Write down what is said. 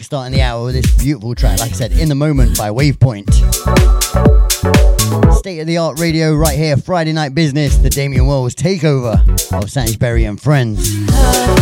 starting the hour with this beautiful track, like I said, In the Moment by Wavepoint. State of the art radio right here, Friday Night Business, the Damien Wells takeover of Sanish Berry and Friends.